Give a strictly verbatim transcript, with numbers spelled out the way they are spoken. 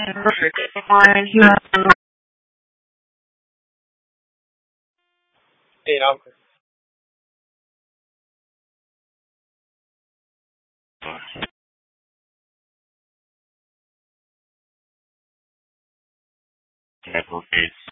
Perfect. Fine. You have eight hours. Okay, okay.